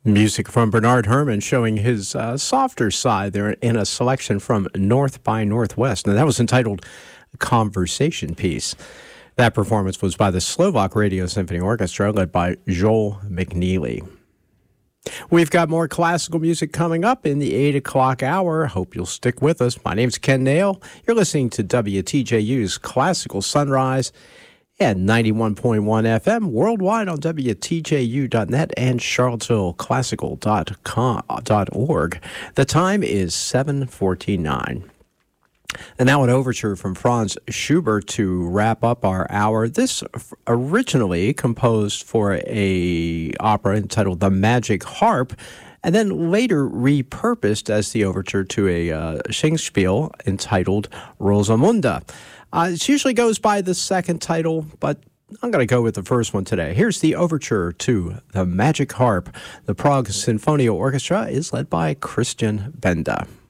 Music from Bernard Herrmann showing his softer side there in a selection from North by Northwest. Now, that was entitled Conversation Piece. That performance was by the Slovak Radio Symphony Orchestra, led by Joel McNeely. We've got more classical music coming up in the 8 o'clock hour. Hope you'll stick with us. My name's Ken Nail. You're listening to WTJU's Classical Sunrise at 91.1 FM, worldwide on WTJU.net and CharlottesvilleClassical.org. The time is 7:49. And now an overture from Franz Schubert to wrap up our hour. This originally composed for a opera entitled The Magic Harp, and then later repurposed as the overture to a Singspiel entitled Rosamunde. It usually goes by the second title, but I'm going to go with the first one today. Here's the overture to The Magic Harp. The Prague Sinfonia Orchestra is led by Christian Benda.